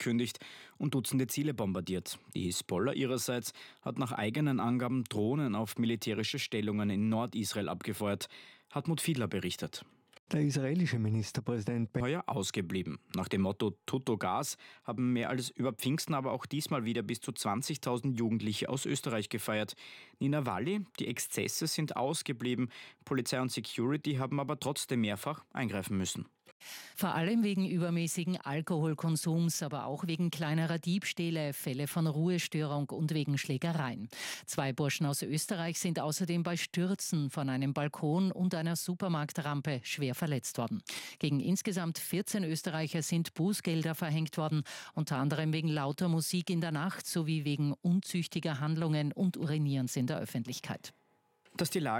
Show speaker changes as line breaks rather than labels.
gekündigt und Dutzende Ziele bombardiert. Die Hisbollah ihrerseits hat nach eigenen Angaben Drohnen auf militärische Stellungen in Nordisrael abgefeuert. Hartmut Fiedler berichtet.
Der israelische Ministerpräsident
Heuer ausgeblieben. Nach dem Motto Tutto Gas haben mehr als über Pfingsten aber auch diesmal wieder bis zu 20.000 Jugendliche aus Österreich gefeiert. Nina Walli, die Exzesse sind ausgeblieben. Polizei und Security haben aber trotzdem mehrfach eingreifen müssen.
Vor allem wegen übermäßigen Alkoholkonsums, aber auch wegen kleinerer Diebstähle, Fälle von Ruhestörung und wegen Schlägereien. 2 Burschen aus Österreich sind außerdem bei Stürzen von einem Balkon und einer Supermarktrampe schwer verletzt worden. Gegen insgesamt 14 Österreicher sind Bußgelder verhängt worden, unter anderem wegen lauter Musik in der Nacht sowie wegen unzüchtiger Handlungen und Urinierens in der Öffentlichkeit.
Dass die Lage